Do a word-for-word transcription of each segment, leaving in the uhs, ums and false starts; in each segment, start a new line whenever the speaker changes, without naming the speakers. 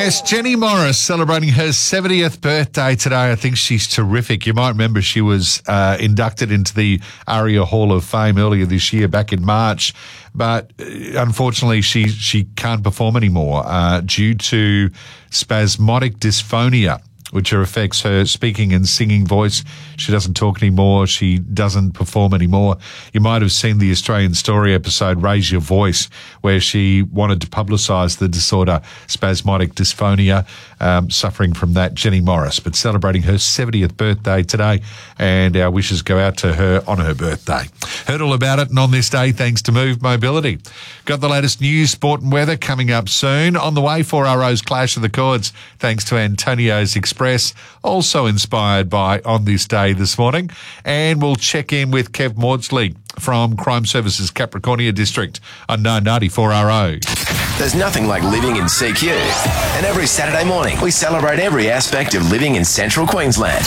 Yes, Jenny Morris celebrating her seventieth birthday today. I think she's terrific. You might remember she was uh, inducted into the ARIA Hall of Fame earlier this year, back in March. But uh, unfortunately, she, she can't perform anymore uh, due to spasmodic dysphonia, which affects her speaking and singing voice. She doesn't talk anymore. She doesn't perform anymore. You might have seen the Australian Story episode, Raise Your Voice, where she wanted to publicise the disorder, spasmodic dysphonia, um, suffering from that, Jenny Morris, but celebrating her seventieth birthday today, and our wishes go out to her on her birthday. Heard all about it, and on this day, thanks to Move Mobility. Got the latest news, sport and weather coming up soon. On the way, four R O's Clash of the Chords, thanks to Antonio's Express, also inspired by On This Day this morning. And we'll check in with Kev Maudsley from Crime Services Capricornia District on nine ninety-four R O.
There's nothing like living in C Q. And every Saturday morning, we celebrate every aspect of living in Central Queensland.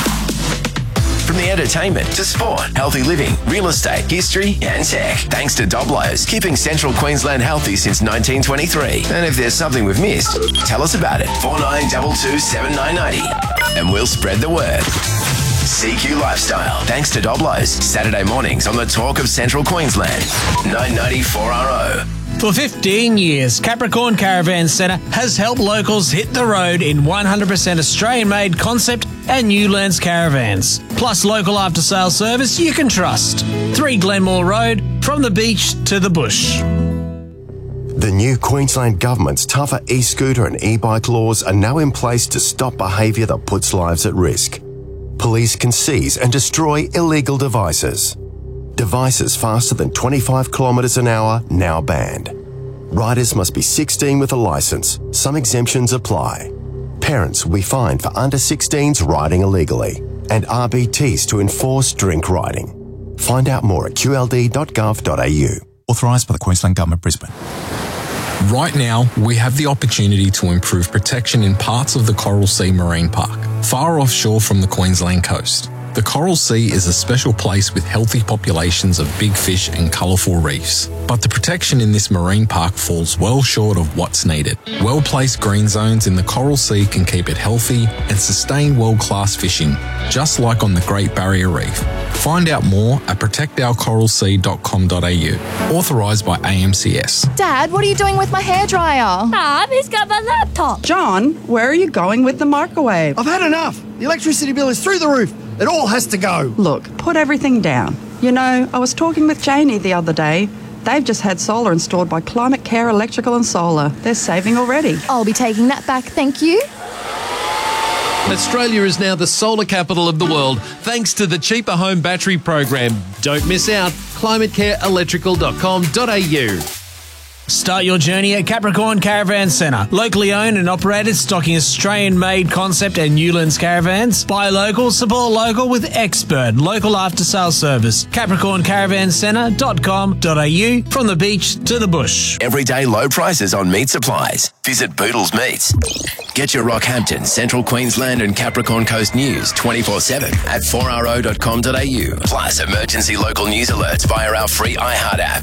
From the entertainment to sport, healthy living, real estate, history and tech. Thanks to Doblo's, keeping Central Queensland healthy since nineteen twenty-three. And if there's something we've missed, tell us about it. four nine two two, seven nine nine zero. And we'll spread the word. C Q Lifestyle. Thanks to Doblo's. Saturday mornings on the Talk of Central Queensland. nine ninety-four R O.
For fifteen years, Capricorn Caravan Centre has helped locals hit the road in one hundred percent Australian-made concept and Newlands caravans. Plus local after-sales service you can trust. three Glenmore Road, from the beach to the bush.
The new Queensland Government's tougher e-scooter and e-bike laws are now in place to stop behaviour that puts lives at risk. Police can seize and destroy illegal devices. Devices faster than twenty-five kilometres an hour now banned. Riders must be sixteen with a licence. Some exemptions apply. Parents will be fined for under sixteens riding illegally, and R B Ts to enforce drink riding. Find out more at q l d dot gov dot a u.
Authorised by the Queensland Government, Brisbane.
Right now, we have the opportunity to improve protection in parts of the Coral Sea Marine Park, far offshore from the Queensland coast. The Coral Sea is a special place with healthy populations of big fish and colourful reefs. But the protection in this marine park falls well short of what's needed. Well-placed green zones in the Coral Sea can keep it healthy and sustain world-class fishing, just like on the Great Barrier Reef. Find out more at protect our coral sea dot com dot a u. Authorised by A M C S.
Dad, what are you doing with my hairdryer?
Mum, who's got my laptop?
John, where are you going with the microwave?
I've had enough. The electricity bill is through the roof. It all has to go.
Look, put everything down. You know, I was talking with Janie the other day. They've just had solar installed by Climate Care Electrical and Solar. They're saving already.
I'll be taking that back, thank you.
Australia is now the solar capital of the world thanks to the Cheaper Home Battery Program. Don't miss out. climate care electrical dot com dot a u.
Start your journey at Capricorn Caravan Centre. Locally owned and operated, stocking Australian-made concept and Newlands caravans. Buy local, support local with expert local after-sales service. capricorn caravan centre dot com dot a u, from the beach to the bush.
Everyday low prices on meat supplies. Visit Boodles Meats. Get your Rockhampton, Central Queensland and Capricorn Coast news twenty-four seven at four r o dot com dot a u. Plus emergency local news alerts via our free iHeart app.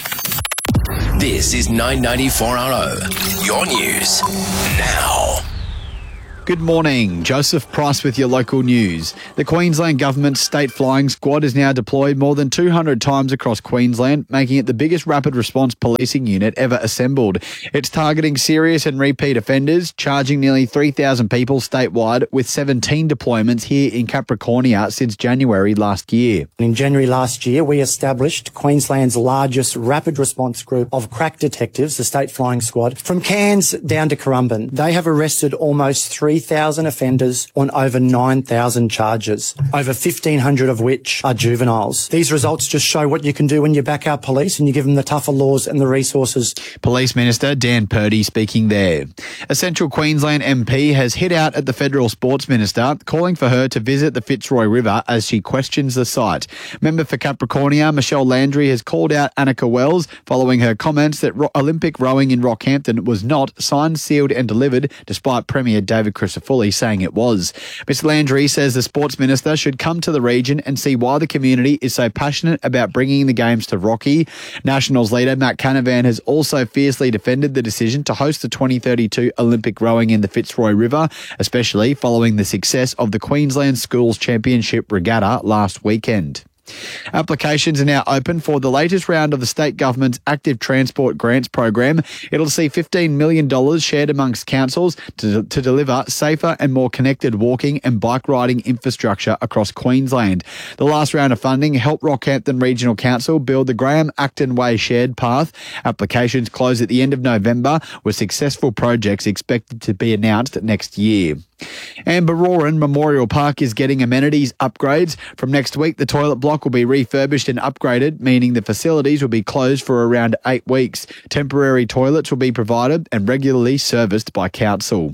This is nine ninety-four R O, your news now.
Good morning. Joseph Price with your local news. The Queensland Government's State Flying Squad is now deployed more than two hundred times across Queensland, making it the biggest rapid response policing unit ever assembled. It's targeting serious and repeat offenders, charging nearly three thousand people statewide, with seventeen deployments here in Capricornia since January last year.
In January last year, we established Queensland's largest rapid response group of crack detectives, the State Flying Squad, from Cairns down to Currumbin. They have arrested almost three thousand offenders on over nine thousand charges, over fifteen hundred of which are juveniles. These results just show what you can do when you back our police and you give them the tougher laws and the resources.
Police Minister Dan Purdy speaking there. A Central Queensland M P has hit out at the Federal Sports Minister, calling for her to visit the Fitzroy River as she questions the site. Member for Capricornia, Michelle Landry, has called out Annika Wells following her comments that Ro- Olympic rowing in Rockhampton was not signed, sealed and delivered, despite Premier David Crisafulli, saying it was. Mister Landry says the Sports Minister should come to the region and see why the community is so passionate about bringing the games to Rocky. Nationals leader Matt Canavan has also fiercely defended the decision to host the twenty thirty-two Olympic rowing in the Fitzroy River, especially following the success of the Queensland Schools Championship Regatta last weekend. Applications are now open for the latest round of the state government's Active Transport Grants program. It'll see fifteen million dollars shared amongst councils to, to deliver safer and more connected walking and bike riding infrastructure across Queensland. The last round of funding helped Rockhampton Regional Council build the Graham Acton Way shared path. Applications close at the end of November, with successful projects expected to be announced next year. And Baroran Memorial Park is getting amenities upgrades. From next week, the toilet block will be refurbished and upgraded, meaning the facilities will be closed for around eight weeks. Temporary toilets will be provided and regularly serviced by council.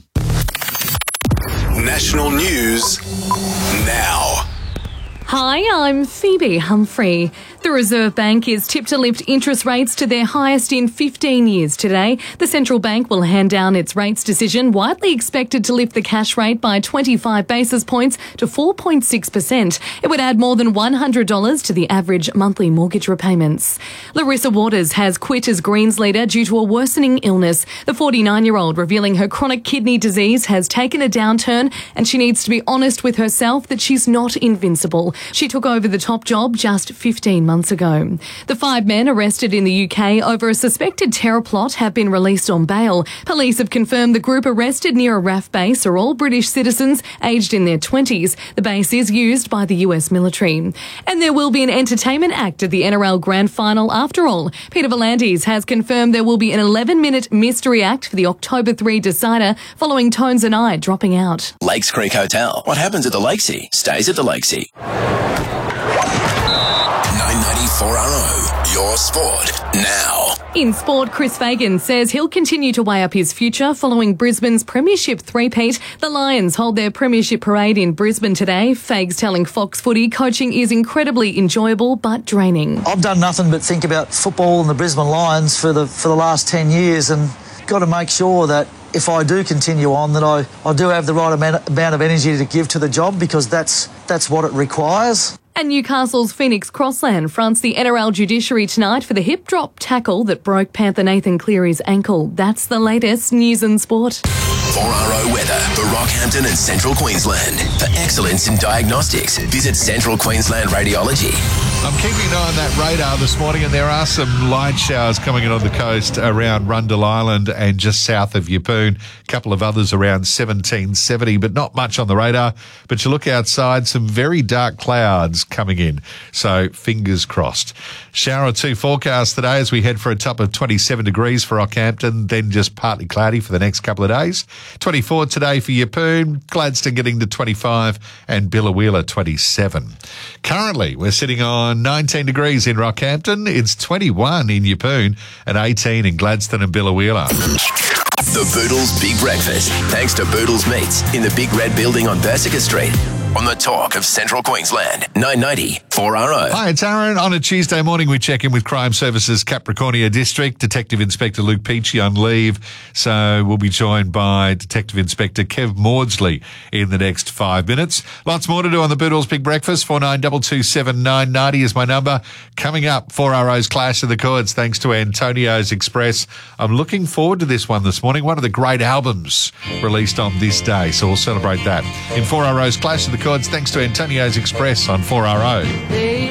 National news now.
Hi, I'm Phoebe Humphrey. The Reserve Bank is tipped to lift interest rates to their highest in fifteen years today. The central bank will hand down its rates decision, widely expected to lift the cash rate by twenty-five basis points to four point six percent. It would add more than one hundred dollars to the average monthly mortgage repayments. Larissa Waters has quit as Greens leader due to a worsening illness. The forty-nine-year-old revealing her chronic kidney disease has taken a downturn and she needs to be honest with herself that she's not invincible. She took over the top job just fifteen months ago. The five men arrested in the U K over a suspected terror plot have been released on bail. Police have confirmed the group arrested near a R A F base are all British citizens aged in their twenties. The base is used by the U S military. And there will be an entertainment act at the N R L Grand Final after all. Peter V'landys has confirmed there will be an eleven-minute mystery act for the October third decider following Tones and I dropping out.
Lakes Creek Hotel. What happens at the Lakesea stays at the Lakesea. nine ninety-four R O, your sport now.
In sport, Chris Fagan says he'll continue to weigh up his future following Brisbane's premiership three-peat. The Lions hold their premiership parade in Brisbane today. Fags telling Fox Footy coaching is incredibly enjoyable but draining.
I've done nothing but think about football and the Brisbane Lions for the for the last ten years and got to make sure that if I do continue on, that I, I do have the right amount, amount of energy to give to the job because that's that's what it requires.
And Newcastle's Phoenix Crossland fronts the N R L judiciary tonight for the hip drop tackle that broke Panther Nathan Cleary's ankle. That's the latest news and sport.
four R O weather for Rockhampton and Central Queensland. For excellence in diagnostics, visit Central Queensland Radiology.
I'm keeping an eye on that radar this morning, and there are some light showers coming in on the coast around Rundle Island and just south of Yeppoon. A couple of others around seventeen seventy, but not much on the radar. But you look outside, some very dark clouds coming in. So fingers crossed. Shower or two forecast today as we head for a top of twenty-seven degrees for Rockhampton, then just partly cloudy for the next couple of days. twenty-four today for Yeppoon, Gladstone getting to twenty-five and Billawheeler twenty-seven. Currently, we're sitting on nineteen degrees in Rockhampton. It's twenty-one in Yeppoon and eighteen in Gladstone and Billawheeler.
The Boodles Big Breakfast, thanks to Boodles Meats in the Big Red Building on Bersica Street. On the talk of Central Queensland, nine ninety four R O.
Hi, it's Aaron. On a Tuesday morning, we check in with Crime Services Capricornia District. Detective Inspector Luke Peachy on leave. So we'll be joined by Detective Inspector Kev Maudsley in the next five minutes. Lots more to do on the Boodles Big Breakfast. four nine two two seven nine nine zero is my number. Coming up, four R O's Clash of the Chords, thanks to Antonio's Express. I'm looking forward to this one this morning. One of the great albums released on this day. So we'll celebrate that. In four R O's Clash of the Chords, thanks to Antonio's Express on four R O.